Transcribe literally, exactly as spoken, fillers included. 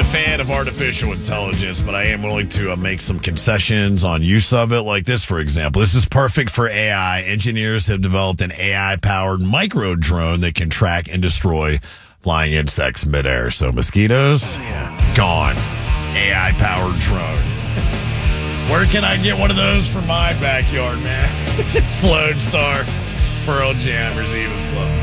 fan of artificial intelligence, but I am willing to uh, make some concessions on use of it. Like this, for example. This is perfect for A I. Engineers have developed an A I-powered micro drone that can track and destroy flying insects midair. So mosquitoes, yeah, gone. A I-powered drone. Where can I get one of those for my backyard, man? It's Lone Star, Pearl Jammers, Even Flow.